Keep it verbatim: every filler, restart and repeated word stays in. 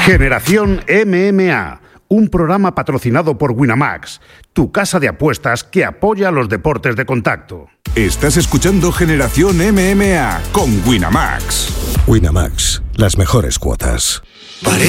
Generación M M A, un programa patrocinado por Winamax, tu casa de apuestas que apoya los deportes de contacto. Estás escuchando Generación M M A con Winamax. Winamax, las mejores cuotas.